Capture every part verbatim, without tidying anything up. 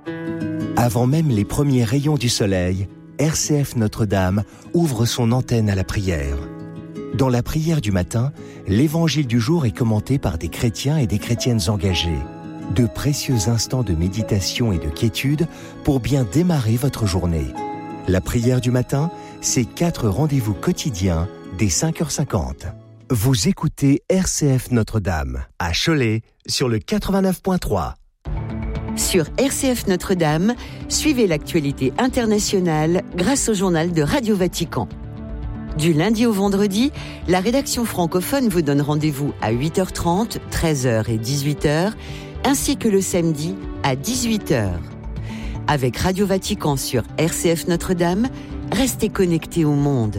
Avant même les premiers rayons du soleil, R C F Notre-Dame ouvre son antenne à la prière. Dans la prière du matin, l'évangile du jour est commenté par des chrétiens et des chrétiennes engagés. De précieux instants de méditation et de quiétude pour bien démarrer votre journée. La prière du matin, c'est quatre rendez-vous quotidiens dès cinq heures cinquante. Vous écoutez R C F Notre-Dame, à Cholet, sur le quatre-vingt-neuf point trois. Sur R C F Notre-Dame, suivez l'actualité internationale grâce au journal de Radio Vatican. Du lundi au vendredi, la rédaction francophone vous donne rendez-vous à huit heures trente, treize heures et dix-huit heures, ainsi que le samedi à dix-huit heures. Avec Radio Vatican sur R C F Notre-Dame, restez connectés au monde.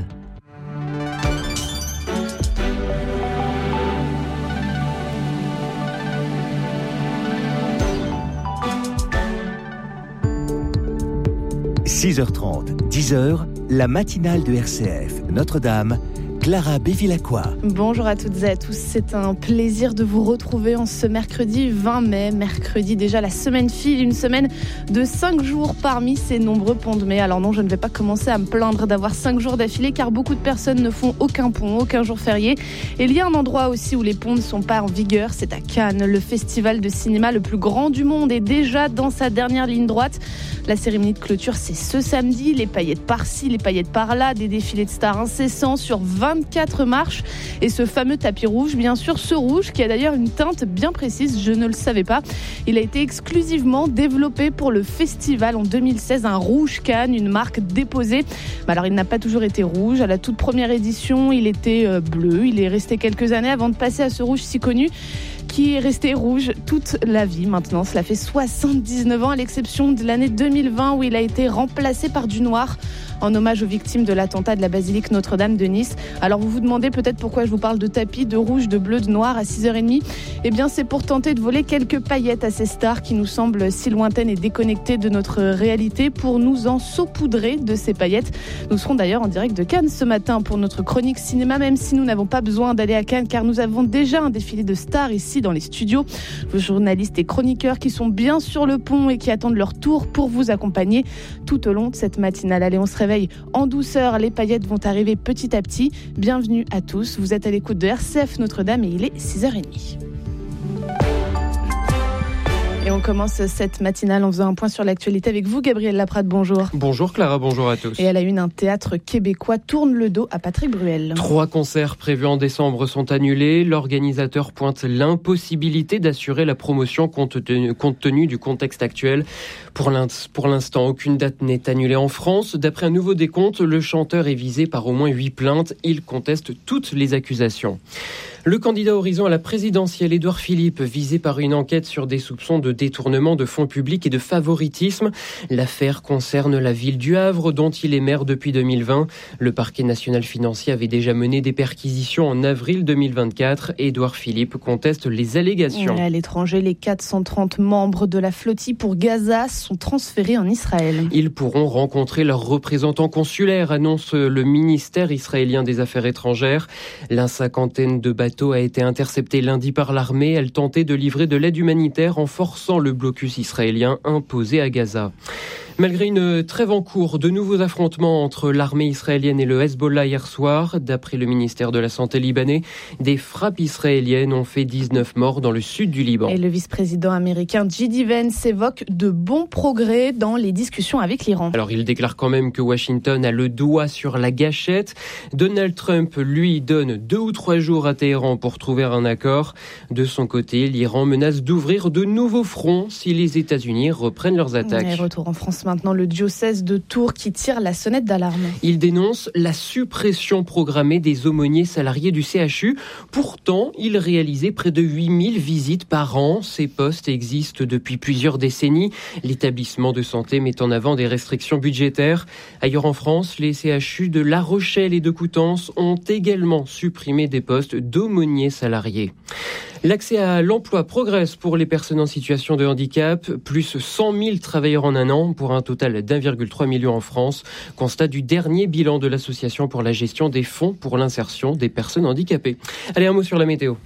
six heures trente, dix heures, la matinale de R C F Notre-Dame, Clara Bévilacqua. Bonjour à toutes et à tous, c'est un plaisir de vous retrouver en ce mercredi vingt mai. Mercredi déjà, la semaine file, une semaine de cinq jours parmi ces nombreux ponts de mai. Alors non, je ne vais pas commencer à me plaindre d'avoir cinq jours d'affilée car beaucoup de personnes ne font aucun pont, aucun jour férié. Et il y a un endroit aussi où les ponts ne sont pas en vigueur, c'est à Cannes. Le festival de cinéma le plus grand du monde est déjà dans sa dernière ligne droite. La cérémonie de clôture, c'est ce samedi. Les paillettes par-ci, les paillettes par-là, des défilés de stars incessants sur vingt-quatre marches. Et ce fameux tapis rouge, bien sûr, ce rouge qui a d'ailleurs une teinte bien précise, je ne le savais pas. Il a été exclusivement développé pour le festival en deux mille seize, un rouge Cannes, une marque déposée. Alors, il n'a pas toujours été rouge. À la toute première édition, il était bleu. Il est resté quelques années avant de passer à ce rouge si connu, qui est resté rouge toute la vie maintenant. Cela fait soixante-dix-neuf ans, à l'exception de l'année deux mille vingt où il a été remplacé par du noir en hommage aux victimes de l'attentat de la basilique Notre-Dame de Nice. Alors vous vous demandez peut-être pourquoi je vous parle de tapis, de rouge, de bleu, de noir à six heures trente. Eh bien c'est pour tenter de voler quelques paillettes à ces stars qui nous semblent si lointaines et déconnectées de notre réalité pour nous en saupoudrer de ces paillettes. Nous serons d'ailleurs en direct de Cannes ce matin pour notre chronique cinéma, même si nous n'avons pas besoin d'aller à Cannes car nous avons déjà un défilé de stars ici dans les studios. Vos journalistes et chroniqueurs qui sont bien sur le pont et qui attendent leur tour pour vous accompagner tout au long de cette matinale. Allez, on se réveille en douceur, les paillettes vont arriver petit à petit. Bienvenue à tous, vous êtes à l'écoute de R C F Notre-Dame et il est six heures trente. Et on commence cette matinale en faisant un point sur l'actualité avec vous, Gabriel Laprade, bonjour. Bonjour Clara, bonjour à tous. Et à la une, un théâtre québécois tourne le dos à Patrick Bruel. Trois concerts prévus en décembre sont annulés. L'organisateur pointe l'impossibilité d'assurer la promotion compte tenu, compte tenu du contexte actuel. Pour l'instant, aucune date n'est annulée en France. D'après un nouveau décompte, le chanteur est visé par au moins huit plaintes. Il conteste toutes les accusations. Le candidat Horizon à la présidentielle, Édouard Philippe, visé par une enquête sur des soupçons de détournement de fonds publics et de favoritisme. L'affaire concerne la ville du Havre, dont il est maire depuis deux mille vingt. Le parquet national financier avait déjà mené des perquisitions en avril deux mille vingt-quatre. Édouard Philippe conteste les allégations. À l'étranger, les quatre cent trente membres de la flottille pour Gaza sont transférés en Israël. Ils pourront rencontrer leurs représentants consulaires, annonce le ministère israélien des Affaires étrangères. La cinquantaine de bateaux a été interceptée lundi par l'armée. Elle tentait de livrer de l'aide humanitaire en forçant le blocus israélien imposé à Gaza. Malgré une trêve en cours, de nouveaux affrontements entre l'armée israélienne et le Hezbollah hier soir. D'après le ministère de la Santé libanais, des frappes israéliennes ont fait dix-neuf morts dans le sud du Liban. Et le vice-président américain J D Vance évoque de bons progrès dans les discussions avec l'Iran. Alors il déclare quand même que Washington a le doigt sur la gâchette. Donald Trump, lui, donne deux ou trois jours à Téhéran pour trouver un accord. De son côté, l'Iran menace d'ouvrir de nouveaux fronts si les États-Unis reprennent leurs attaques. Et retour en France maintenant, le diocèse de Tours qui tire la sonnette d'alarme. Il dénonce la suppression programmée des aumôniers salariés du C H U. Pourtant, il réalisait près de huit mille visites par an. Ces postes existent depuis plusieurs décennies. L'établissement de santé met en avant des restrictions budgétaires. Ailleurs en France, les C H U de La Rochelle et de Coutances ont également supprimé des postes d'aumôniers salariés. L'accès à l'emploi progresse pour les personnes en situation de handicap. Plus cent mille travailleurs en un an pour un total d'un virgule trois million en France. Constat du dernier bilan de l'Association pour la gestion des fonds pour l'insertion des personnes handicapées. Allez, un mot sur la météo.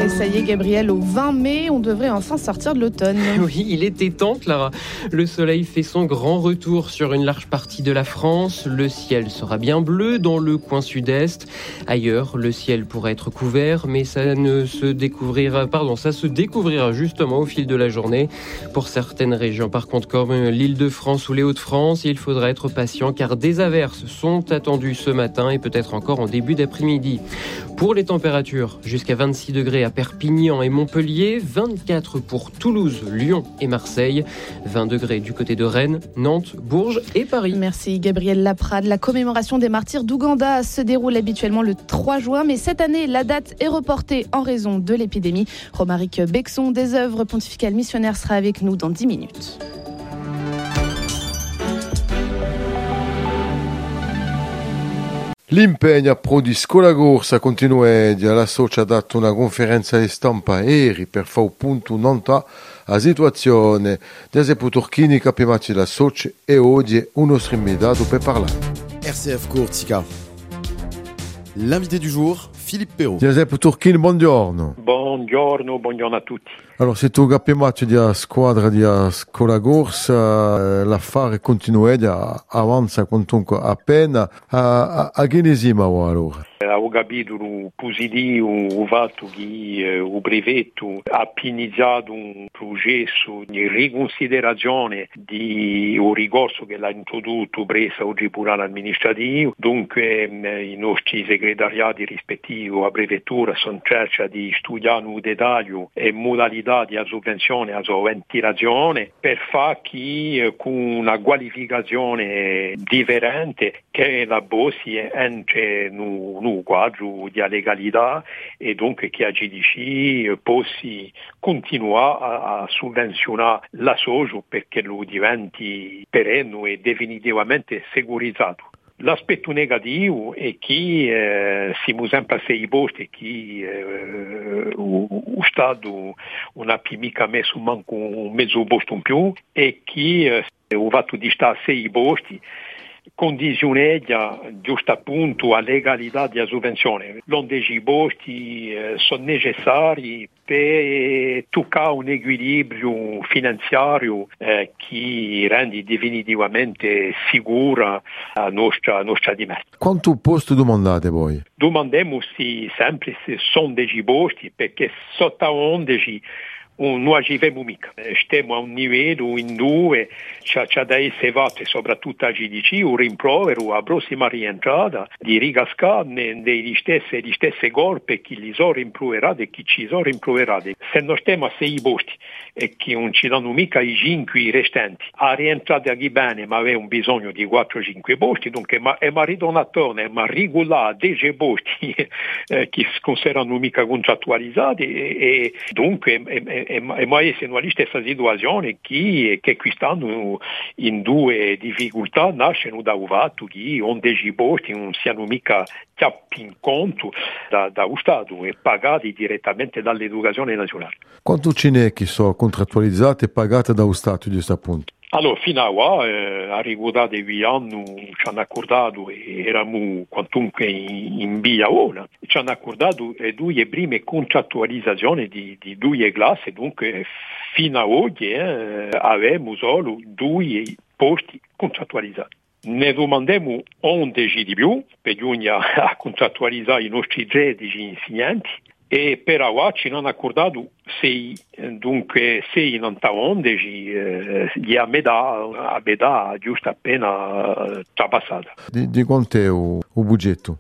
Et ça y est, Gabriel, au vingt mai, on devrait enfin sortir de l'automne. Oui, il était temps, Clara. Le soleil fait son grand retour sur une large partie de la France. Le ciel sera bien bleu dans le coin sud-est. Ailleurs, le ciel pourrait être couvert, mais ça ne se découvrira, pardon, ça se découvrira justement au fil de la journée. Pour certaines régions, par contre, comme l'Île-de-France ou les Hauts-de-France, il faudra être patient car des averses sont attendues ce matin et peut-être encore en début d'après-midi. Pour les températures, jusqu'à vingt-six degrés à Perpignan et Montpellier, vingt-quatre pour Toulouse, Lyon et Marseille, vingt degrés du côté de Rennes, Nantes, Bourges et Paris. Merci Gabriel Laprade. La commémoration des martyrs d'Ouganda se déroule habituellement le trois juin, mais cette année, la date est reportée en raison de l'épidémie. Romaric Bexon des œuvres pontificales missionnaires sera avec nous dans dix minutes. L'impegno pro di Scolagorsa continuedia, la Socia ha dato una conferenza di stampa ieri per fare un punto nota a situazione des eputurchini capimati la Socia e oggi un nostro invitato per parlare. R C F Courtica. L'invité du jour, Philippe Perrault. Giuseppe Turchini, buongiorno. Buongiorno, buongiorno a tutti. Allora, se tu capimato di squadra di Scolagorsa, l'affare continua, avanza comunque appena. A, a, a che ne siamo allora? Ho capito positivo, ho fatto che il brevetto ha iniziato un processo di riconsiderazione di un ricorso che l'ha introdotto presso il Tribunale amministrativo. Dunque i nostri segretariati rispettivi a brevettura sono cerca di studiare un dettaglio e modalità di sovvenzione, a ventilazione, per fare che con una qualificazione differente che la bossi entre un quadro di legalità e dunque che a G D C possa continuare a, a sovvenzionare la socio perché lo diventi perenne e definitivamente securizzato. L'aspetto negativo è che eh, siamo sempre a sei posti che eh, lo Stato non ha più mica messo manco un mezzo posto in più e che eh, ho fatto di stare a sei posti condizioneggia giusto appunto a legalità di sovvenzione. L'onde i posti eh, sono necessari per toccare un equilibrio finanziario eh, che rende definitivamente sicura la nostra, nostra dimessa. Quanto posto domandate voi? Domandiamo se sempre se sono dei posti perché sotto onde non arriviamo mica. Stiamo a un livello in due, c'è, c'è da essere fatto soprattutto a G D C un rimprovero a prossima rientrata di ricascare degli stessi, gli stessi colpi che li sono rimproverati e che ci sono rimproverati. Se non stiamo a sei posti e che non ci danno mica i cinque restanti, a rientrata qui bene ma aveva un bisogno di quattro cinque posti, dunque ma è ritornato, ma regolare dieci posti eh, che non saranno mica contrattualizzati e, e dunque è, è, E, e mai essendo la stessa situazione che, che quest'anno in due difficoltà nascono da un fatto che onde i posti non siano mica chiappi in conto da, da un Stato e pagati direttamente dall'educazione nazionale. Quanto ce n'è che sono contrattualizzate e pagate da un Stato di questo punto? Allora, fino a qua, eh, a riguardare vi hanno, ci hanno accordato, e eravamo quantunque in, in via ora, ci hanno accordato le due prime contrattualizzazioni di, di due classi, dunque fino a oggi eh, avevamo solo due posti contrattualizzati. Ne domandiamo undici di più, bisogna contrattualizzare i nostri tredici insegnanti, e per ora ci hanno accordato sei, dunque sei in undici, eh, a metà, a metà giusto appena trapassata. Di, di quanto è il budgetto?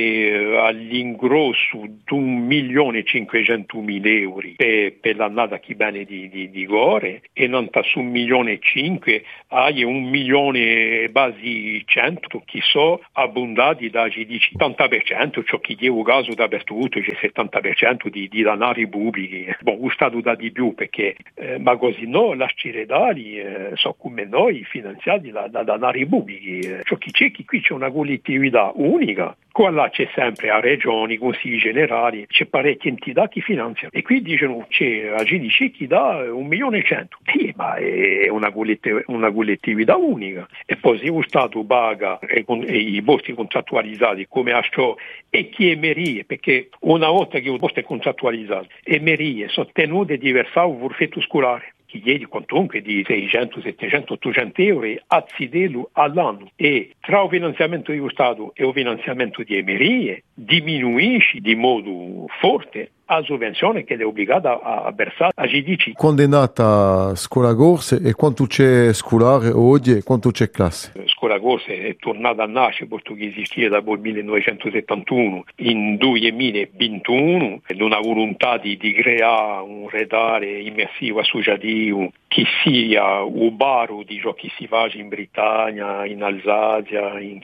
E all'ingrosso di un milione e cinquecentomila euro per, per l'annata che bene di, di, di gore e non su un milione e cinque hai un milione e basi cento che sono abbondati da G D C settanta per cento, ciò che io caso dappertutto c'è settanta per cento di, di danari pubblici. Bon, lo Stato dà di più perché eh, ma così no, la ciredali eh, sono come noi finanziati da, da danari pubblici, ciò che c'è che qui c'è una collettività unica con là c'è sempre a regioni, consigli generali, c'è parecchie entità che finanziano e qui dicono c'è la G D C che dà un milione e cento, eh, ma è una, collettiv- una collettività unica e poi se lo Stato paga e, con, e i posti contrattualizzati come a ciò e chi è merie, perché una volta che il posto è contrattualizzato e merie sono tenute di versare un forfetto scolare che chiede comunque di seicento, settecento, ottocento euro a Zidelu all'anno e tra il finanziamento dello Stato e il finanziamento di emerie diminuisce di modo forte la sovvenzione che è obbligata a versare a G D C. Quando è nata Scuola Gorse e quanto c'è scolare oggi e quanto c'è classe? Scuola Gorse è tornata a nascere perché esisteva dal millenovecentosettantuno in duemilaventuno ed una volontà di, di creare un redare immersivo associativo che sia ubaro di ciò che si fa in Britannia, in Alsazia, in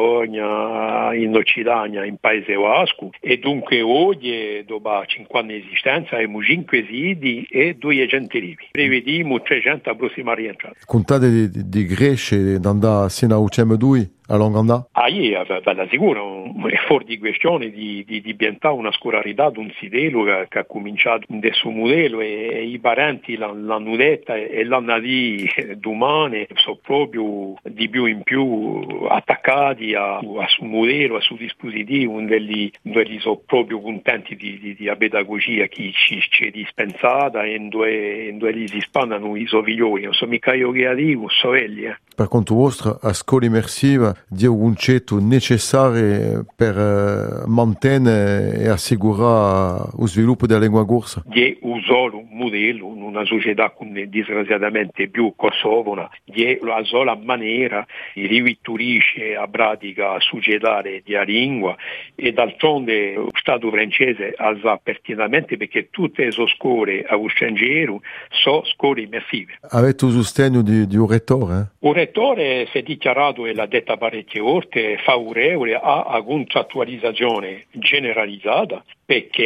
Catalogna, in Occitania, in Paese Vasco e dunque oggi dopo cinquanta anni di esistenza abbiamo cinque siti e due gentilivi. Prevediamo trecento approssimati entrate. Contate di, di, di Grecia da andare sino a U C M due? A Longanda? Ah, io, bella sicuro, è fuori di questione di, di, di diventare una scolarità di un sidelo che, che ha cominciato del suo modello e, e i parenti l'hanno detta e, e l'hanno di domani sono proprio di più in più attaccati a, a suo modello, a suo dispositivo, dove sono proprio contenti di, di, di la pedagogia che ci, ci è dispensata e dove, dove li si spannano i suoi figlioli, non sono mica io che la dico, sono quelli. Eh. Per conto vostro, a scuola immersiva di un concetto necessario per uh, mantenere e assicurare lo sviluppo della lingua gorsa? Di un solo modello, in una società come disgraziatamente più kosovona, di la sola maniera di rivitturisce a pratica societaria della lingua e d'altronde lo Stato francese sa pertinentemente perché tutte le scuole a straniero sono scuole immersive. Avete il sostegno di, di un rettore? Eh? Un rettore si è dichiarato e l'ha detta parecchie volte favorevole a, a contrattualizzazione generalizzata perché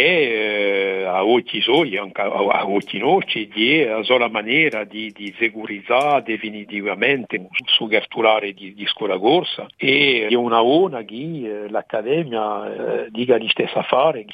eh, a occhi suoi, anche a, a occhi nostri, è la sola maniera di, di sicurizzare definitivamente su gertulare di, di scuola corsa e è una ona che eh, l'Accademia eh, dica di stessa fare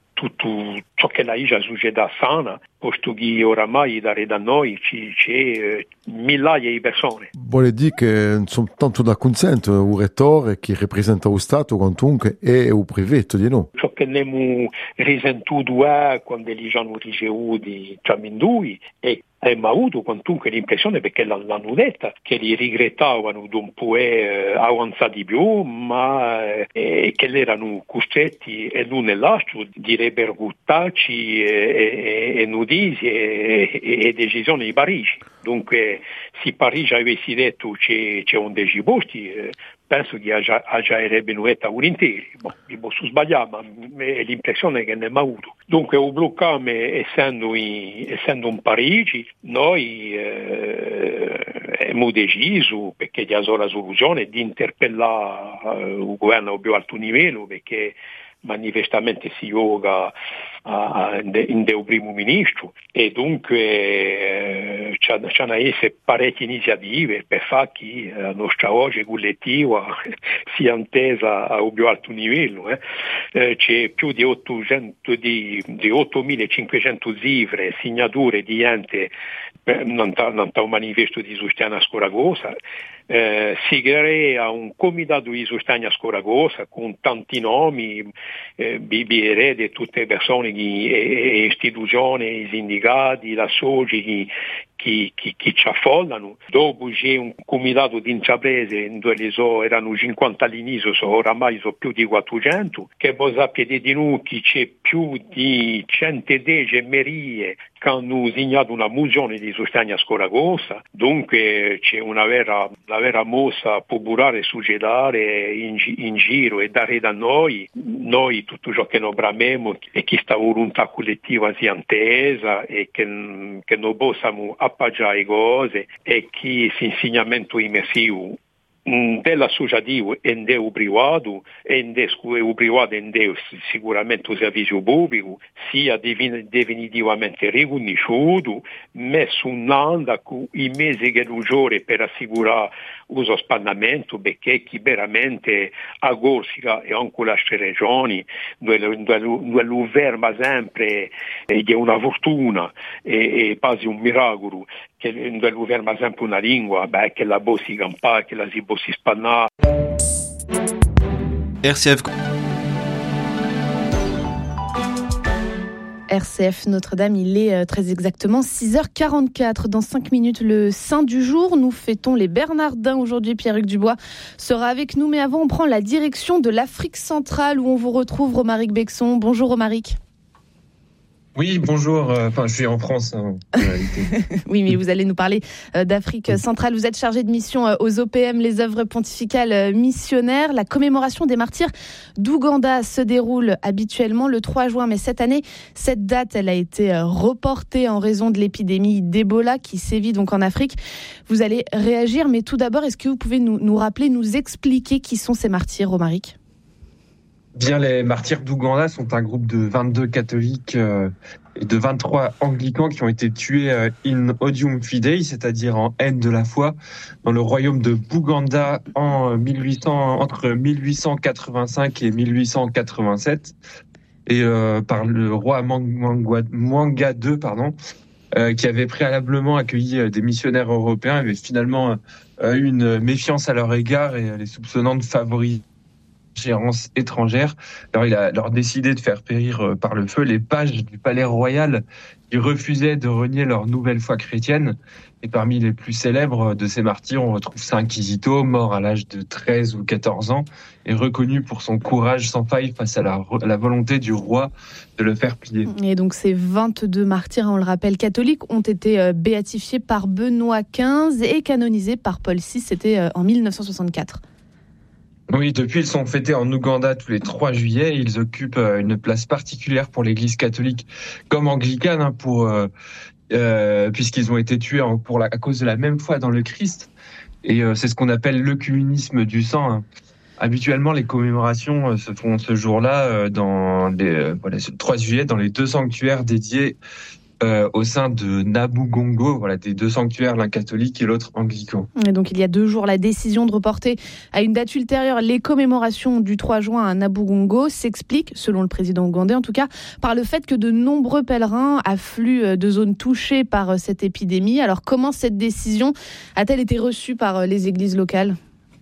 tutto ciò che la Igia società sana, posto che oramai da noi ci, c'è eh, migliaia di persone. Vuole dire che non sono tanto da consento un rettore che rappresenta lo Stato quantunque e un privato di noi. Ciò che abbiamo risentito è quando li hanno ricevuti Ciamindui e abbiamo avuto quantunque l'impressione, perché l'hanno detta, che li regrettavano di un po' eh, avanzati di più, ma eh, che erano costretti e l'uno e l'altro di repercutarci e, e, e notisi e, e, e decisioni di Parigi. Dunque, se Parigi avessi detto c'è, c'è un dei posti, eh, penso che già, già sarebbe nuetta volentieri. Boh, mi posso sbagliare, ma è l'impressione che ne abbiamo avuto. Dunque, il bloccato, essendo, in, essendo in Parigi, noi eh, abbiamo deciso, perché c'è la soluzione, di interpellare eh, il governo a più alto livello, perché manifestamente si yoga uh, in del primo ministro e dunque eh, c'è da essere parecchie iniziative per fare che la nostra voce collettiva sia intesa a un più alto livello. Eh. Eh, c'è più di, ottocento, di, di ottomilacinquecento cifre, signature di ente non un manifesto di sostegno a Scoragosa. Eh, si crea un comitato di sostegno a Scoragosa con tanti nomi, eh, B B R di tutte le persone, che, e, istituzioni, i sindicati, la soci che, che, che, che ci affollano. Dopo c'è un comitato di intraprese, dove so, erano cinquanta all'inizio, so, oramai sono più di quattrocento, che voi sapete di noi che c'è più di centodieci merie che hanno segnato una mozione di sostegno a Scoragosa. Dunque c'è una vera, una vera mossa popolare societaria in, in giro e dare da noi, noi tutto ciò che noi bramiamo e che sta volontà collettiva sia intesa e che, che noi possiamo appoggiare cose e che l'insegnamento immersivo della società ende o privato, ende o privato ende sicuramente o servizio pubblico, sia definitivamente riconosciuto, messo un'anda con i mesi che maggiore per assicurare lo spannamento, perché chi veramente a Corsica e anche le altre regioni, dove, dove, dove lo ferma sempre, è una fortuna e, e quasi un miracolo, che dove lo ferma sempre una lingua, beh, che la si campare, che la si può si spannare. R C F. R C F Notre-Dame, il est très exactement six heures quarante-quatre. Dans cinq minutes, le saint du jour. Nous fêtons les Bernardins aujourd'hui. Pierre-Hugues Dubois sera avec nous. Mais avant, on prend la direction de l'Afrique centrale où on vous retrouve Romaric Bexon. Bonjour Romaric. Oui, bonjour. Enfin, je suis en France, hein, en réalité. Oui, mais vous allez nous parler d'Afrique centrale. Vous êtes chargé de mission aux O P M, les œuvres pontificales missionnaires. La commémoration des martyrs d'Ouganda se déroule habituellement le trois juin. Mais cette année, cette date, elle a été reportée en raison de l'épidémie d'Ebola qui sévit donc en Afrique. Vous allez réagir, mais tout d'abord, est-ce que vous pouvez nous, nous rappeler, nous expliquer qui sont ces martyrs, Romaric ? Bien, les martyrs d'Ouganda sont un groupe de vingt-deux catholiques euh, et de vingt-trois anglicans qui ont été tués euh, in odium fidei, c'est-à-dire en haine de la foi, dans le royaume de Bouganda en mille huit cents, entre mille huit cent quatre-vingt-cinq et mille huit cent quatre-vingt-sept, et euh, par le roi Mwanga, Mwanga deux, pardon, euh, qui avait préalablement accueilli des missionnaires européens, avait finalement euh, eu une méfiance à leur égard et les soupçonnant de favoriser ingérence étrangère. Alors il a alors décidé de faire périr par le feu les pages du palais royal qui refusaient de renier leur nouvelle foi chrétienne. Et parmi les plus célèbres de ces martyrs, on retrouve Saint Kizito, mort à l'âge de treize ou quatorze ans, et reconnu pour son courage sans faille face à la, à la volonté du roi de le faire plier. Et donc ces vingt-deux martyrs, on le rappelle, catholiques, ont été béatifiés par Benoît quinze et canonisés par Paul six, c'était en mille neuf cent soixante-quatre. Oui, depuis, ils sont fêtés en Ouganda tous les trois juillet. Ils occupent une place particulière pour l'Église catholique comme anglicane, hein, pour, euh, euh, puisqu'ils ont été tués en, pour la, à cause de la même foi dans le Christ. Et euh, c'est ce qu'on appelle l'œcuménisme du sang. Hein. Habituellement, les commémorations se font ce jour-là, euh, dans les, euh, voilà, le trois juillet, dans les deux sanctuaires dédiés Euh, au sein de Nabugongo, voilà, des deux sanctuaires, l'un catholique et l'autre anglican. Et donc il y a deux jours, la décision de reporter à une date ultérieure les commémorations du trois juin à Nabugongo s'explique, selon le président ougandais en tout cas, par le fait que de nombreux pèlerins affluent de zones touchées par cette épidémie. Alors comment cette décision a-t-elle été reçue par les églises locales ?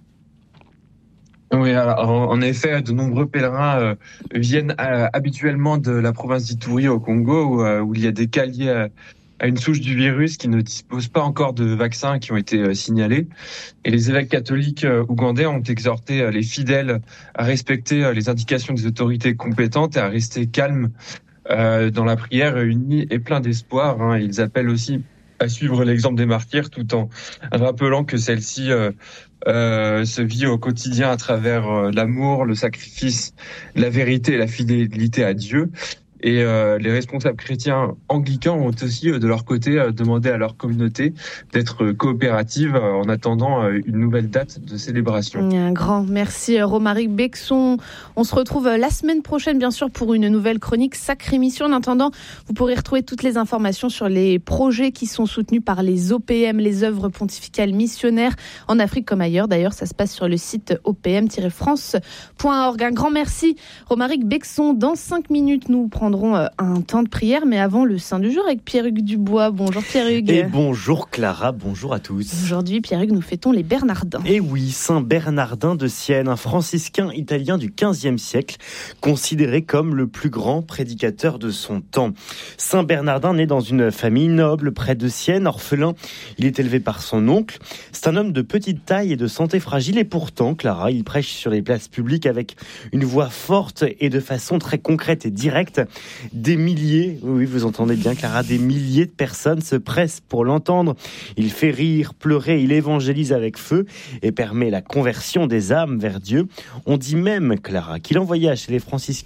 Oui, alors, en effet, de nombreux pèlerins euh, viennent euh, habituellement de la province d'Ituri au Congo, où, euh, où il y a des cas liés à, à une souche du virus qui ne dispose pas encore de vaccins qui ont été euh, signalés. Et les évêques catholiques euh, ougandais ont exhorté euh, les fidèles à respecter euh, les indications des autorités compétentes et à rester calmes euh, dans la prière, unis et pleins d'espoir. Hein. Ils appellent aussi à suivre l'exemple des martyrs tout en rappelant que celle-ci euh, euh, se vit au quotidien à travers euh, l'amour, le sacrifice, la vérité et la fidélité à Dieu. Et euh, les responsables chrétiens anglicans ont aussi, euh, de leur côté, euh, demandé à leur communauté d'être coopérative euh, en attendant euh, une nouvelle date de célébration. Un grand merci Romaric Bexon. On se retrouve la semaine prochaine, bien sûr, pour une nouvelle chronique Sacrée Mission. En attendant, vous pourrez retrouver toutes les informations sur les projets qui sont soutenus par les O P M, les œuvres pontificales missionnaires, en Afrique comme ailleurs. D'ailleurs, ça se passe sur le site o p m tiret france point org. Un grand merci Romaric Bexon. Dans cinq minutes, nous prendrons un temps de prière, mais avant le Saint du jour avec Pierre-Hugues Dubois. Bonjour Pierre-Hugues. Et bonjour Clara, bonjour à tous. Aujourd'hui, Pierre-Hugues, nous fêtons les Bernardins. Et oui, Saint Bernardin de Sienne, un franciscain italien du quinzième siècle, considéré comme le plus grand prédicateur de son temps. Saint Bernardin naît dans une famille noble près de Sienne, orphelin. Il est élevé par son oncle. C'est un homme de petite taille et de santé fragile, et pourtant, Clara, il prêche sur les places publiques avec une voix forte et de façon très concrète et directe. Des milliers, oui, vous entendez bien Clara, des milliers de personnes se pressent pour l'entendre. Il fait rire, pleurer, il évangélise avec feu et permet la conversion des âmes vers Dieu. On dit même, Clara, qu'il envoya chez les franciscains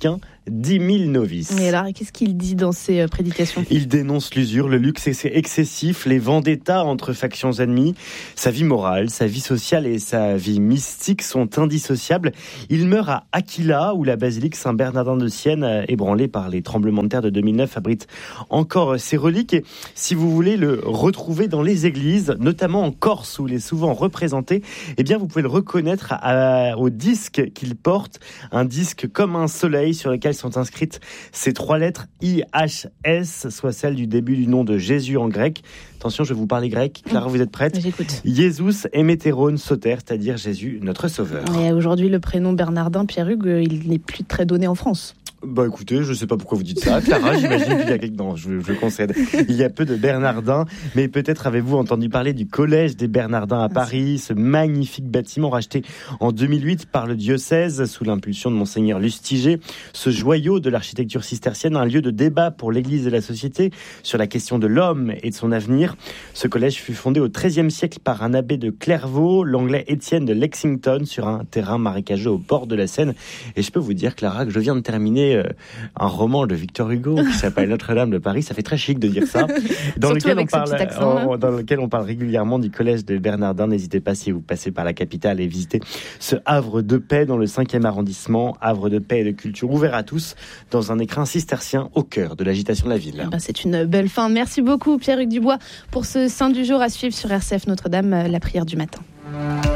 dix mille novices. Et alors, qu'est-ce qu'il dit dans ses prédications ? Il dénonce l'usure, le luxe excessif, les vendettas entre factions ennemies. Sa vie morale, sa vie sociale et sa vie mystique sont indissociables. Il meurt à Aquila, où la basilique Saint-Bernardin de Sienne, ébranlée par les tremblements de terre de deux mille neuf, abrite encore ses reliques. Et si vous voulez le retrouver dans les églises, notamment en Corse, où il est souvent représenté, eh bien vous pouvez le reconnaître à, au disque qu'il porte, un disque comme un soleil sur lequel sont inscrites ces trois lettres I H S, soit celle du début du nom de Jésus en grec. Attention, je vais vous parler grec. Clara, vous êtes prête ? J'écoute. Jésus emeteron soter, c'est-à-dire Jésus, notre sauveur. Et aujourd'hui, le prénom Bernardin, Pierre-Hugues, il n'est plus très donné en France. Bah écoutez, je ne sais pas pourquoi vous dites ça. Clara, j'imagine qu'il y a quelques... Non, je, je concède. Il y a peu de Bernardins, mais peut-être avez-vous entendu parler du Collège des Bernardins à Paris, ce magnifique bâtiment racheté en deux mille huit par le diocèse sous l'impulsion de Monseigneur Lustiger. Ce joyau de l'architecture cistercienne, un lieu de débat pour l'Église et la société sur la question de l'homme et de son avenir. Ce collège fut fondé au treizième siècle par un abbé de Clairvaux, l'anglais Étienne de Lexington, sur un terrain marécageux au bord de la Seine. Et je peux vous dire, Clara, que je viens de terminer un roman de Victor Hugo qui s'appelle Notre-Dame de Paris. Ça fait très chic de dire ça. Dans lequel on parle, accent, oh, dans lequel on parle régulièrement du collège des Bernardins. N'hésitez pas, si vous passez par la capitale, et visitez ce havre de paix dans le cinquième arrondissement, havre de paix et de culture ouvert à tous, dans un écrin cistercien au cœur de l'agitation de la ville. Ben, c'est une belle fin. Merci beaucoup Pierre-Hugues Dubois pour ce Saint du jour à suivre sur R C F Notre-Dame, la prière du matin.